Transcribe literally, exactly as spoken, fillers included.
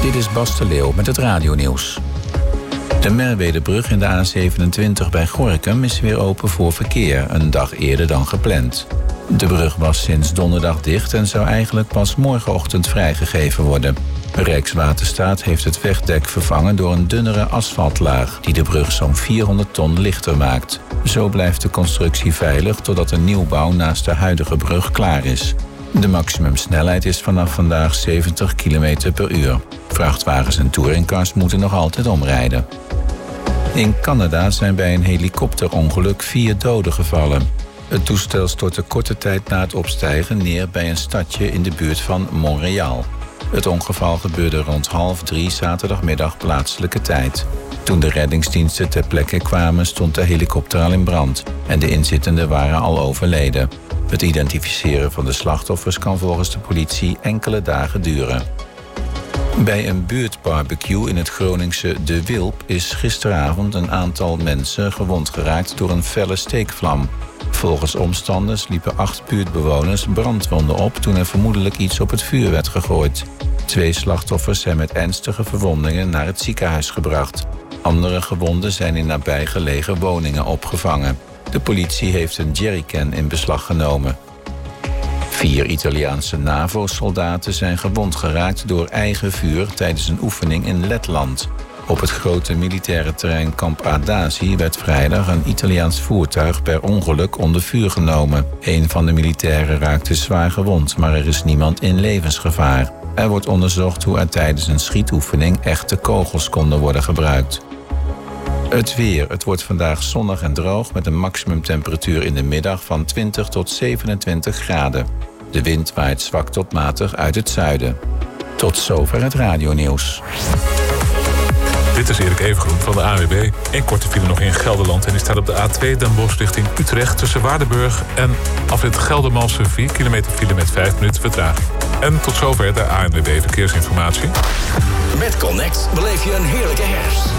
Dit is Bas de Leeuw met het radionieuws. De Merwedebrug in de A zevenentwintig bij Gorinchem is weer open voor verkeer, een dag eerder dan gepland. De brug was sinds donderdag dicht en zou eigenlijk pas morgenochtend vrijgegeven worden. Rijkswaterstaat heeft het wegdek vervangen door een dunnere asfaltlaag die de brug zo'n vierhonderd ton lichter maakt. Zo blijft de constructie veilig totdat de nieuwbouw naast de huidige brug klaar is. De maximumsnelheid is vanaf vandaag zeventig kilometer per uur. Vrachtwagens en touringcars moeten nog altijd omrijden. In Canada zijn bij een helikopterongeluk vier doden gevallen. Het toestel stortte korte tijd na het opstijgen neer bij een stadje in de buurt van Montreal. Het ongeval gebeurde rond half drie zaterdagmiddag plaatselijke tijd. Toen de reddingsdiensten ter plekke kwamen stond de helikopter al in brand en de inzittenden waren al overleden. Het identificeren van de slachtoffers kan volgens de politie enkele dagen duren. Bij een buurtbarbecue in het Groningse De Wilp is gisteravond een aantal mensen gewond geraakt door een felle steekvlam. Volgens omstanders liepen acht buurtbewoners brandwonden op toen er vermoedelijk iets op het vuur werd gegooid. Twee slachtoffers zijn met ernstige verwondingen naar het ziekenhuis gebracht. Andere gewonden zijn in nabijgelegen woningen opgevangen. De politie heeft een jerrycan in beslag genomen. Vier Italiaanse NAVO-soldaten zijn gewond geraakt door eigen vuur tijdens een oefening in Letland. Op het grote militaire terrein Kamp Adazi werd vrijdag een Italiaans voertuig per ongeluk onder vuur genomen. Een van de militairen raakte zwaar gewond, maar er is niemand in levensgevaar. Er wordt onderzocht hoe er tijdens een schietoefening echte kogels konden worden gebruikt. Het weer. Het wordt vandaag zonnig en droog met een maximumtemperatuur in de middag van twintig tot zevenentwintig graden. De wind waait zwak tot matig uit het zuiden. Tot zover het radionieuws. Dit is Erik Evengroen van de A W B. Eén korte file nog in Gelderland en die staat op de A twee Den Bosch richting Utrecht tussen Waardenburg en afrit Geldermalsen vier kilometer file met vijf minuten vertraging. En tot zover de A N W B Verkeersinformatie. Met Connect beleef je een heerlijke herfst.